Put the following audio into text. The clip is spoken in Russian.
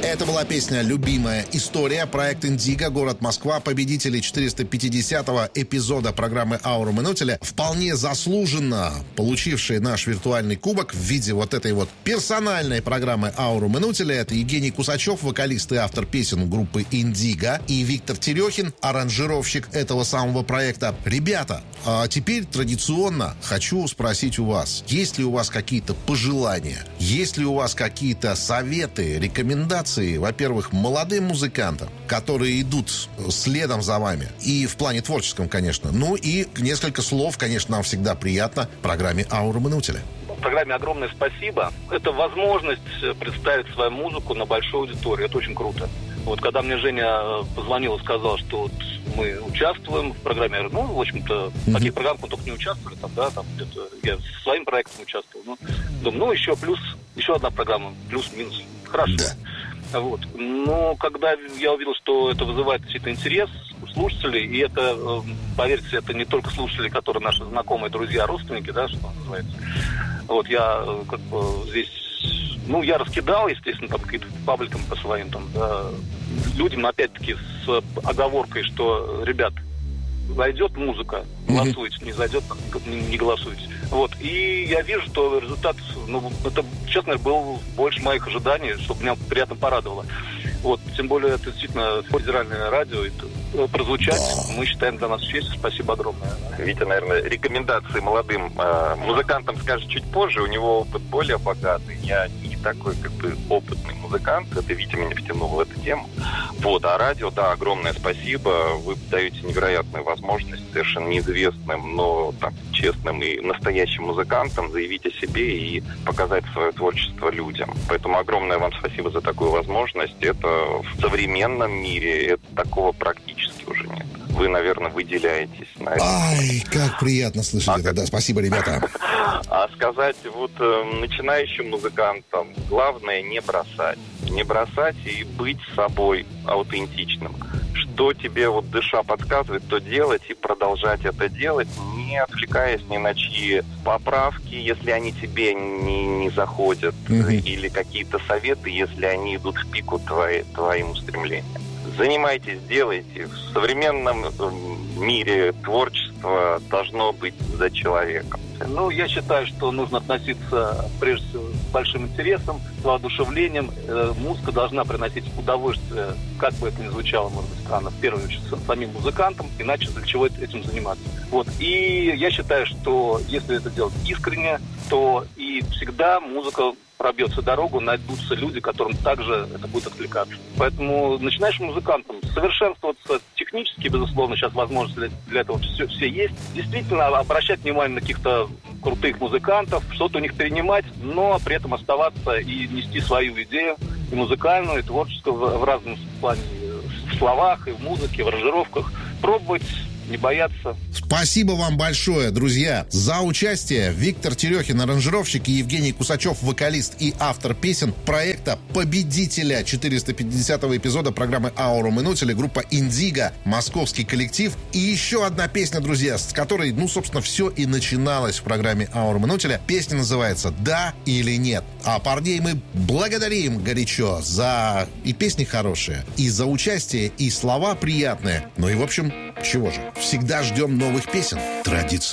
Это была песня «Любимая история», проект «Индиго», город Москва, победители 450-го эпизода программы «Аура Минутеля», вполне заслуженно получившие наш виртуальный кубок в виде вот этой вот персональной программы «Аура Минутеля». Это Евгений Кусачев, вокалист и автор песен группы «Индиго», и Виктор Терехин, аранжировщик этого самого проекта. Ребята, а теперь традиционно хочу спросить у вас, есть ли у вас какие-то пожелания, есть ли у вас какие-то советы, рекомендации, во-первых, молодым музыкантам, которые идут следом за вами, и в плане творческом, конечно, ну и несколько слов, конечно, нам всегда приятно в программе «Аура Минутеля». Программе огромное спасибо. Это возможность представить свою музыку на большую аудиторию. Это очень круто. Вот когда мне Женя позвонил и сказал, что вот мы участвуем в программе, ну, в общем-то, в таких программах мы только не участвовали, там, да, там где-то я своим проектом участвовал. Ну, думаю, еще одна программа, плюс-минус. Хорошо. Да. Вот. Но когда я увидел, что это вызывает действительно интерес у слушателей, и это, поверьте, это не только слушатели, которые наши знакомые, друзья, родственники, да, что называется. Вот я как бы здесь, ну, я раскидал, естественно, там какие-то пабликам по своим там, да, людям, но опять-таки с оговоркой, что, ребят, зайдет музыка, голосуйте, не зайдет, не голосуйте. Вот. И я вижу, что результат, ну, это, честно, был больше моих ожиданий, что меня приятно порадовало. Вот. Тем более, это действительно федеральное радио, это прозвучать, мы считаем для нас честью. Спасибо огромное. Витя, наверное, рекомендации молодым музыкантам скажет чуть позже, у него опыт более богатый. Я не такой, как бы, опытный музыкант, это Витя меня втянул в эту тему. Вот, а радио, да, огромное спасибо, вы даете невероятную возможность совершенно неизвестным, но так, честным и настоящим музыкантам заявить о себе и показать свое творчество людям. Поэтому огромное вам спасибо за такую возможность. Это в современном мире, это такого практически уже нет. Вы, наверное, выделяетесь на это. Ай, как приятно слышать это, да, спасибо, ребята. А сказать вот начинающим музыкантам, главное не бросать. Не бросать и быть собой аутентичным. Что тебе вот душа подсказывает, то делать и продолжать это делать, не отвлекаясь ни на чьи поправки, если они тебе не заходят, или какие-то советы, если они идут в пику твоим устремлениям. Занимайтесь, делайте. В современном мире творчество должно быть за человеком. Ну, я считаю, что нужно относиться, прежде всего, с большим интересом, с воодушевлением. Музыка должна приносить удовольствие, как бы это ни звучало, может быть, странно, в первую очередь, самим музыкантам, иначе для чего этим заниматься. Вот. И я считаю, что если это делать искренне, то и всегда музыка пробьется дорогу, найдутся люди, которым также это будет откликаться. Поэтому начинающим музыкантам совершенствоваться технически, безусловно, сейчас возможности для этого все есть. Действительно, обращать внимание на каких-то крутых музыкантов, что-то у них перенимать, но при этом оставаться и нести свою идею, и музыкальную, и творческую в разном плане, в словах, и в музыке, в аранжировках. Пробовать, не бояться. Спасибо вам большое, друзья, за участие. Виктор Терехин, аранжировщик, и Евгений Кусачев, вокалист и автор песен проекта победителя 450-го эпизода программы «Аура Минутеля», группа «Индиго», московский коллектив. И еще одна песня, друзья, с которой, ну, собственно, все и начиналось в программе «Аура Минутеля». Песня называется «Да или нет». А парней мы благодарим горячо за и песни хорошие, и за участие, и слова приятные. Ну и, в общем, чего же, всегда ждем новых песен. Традиционно.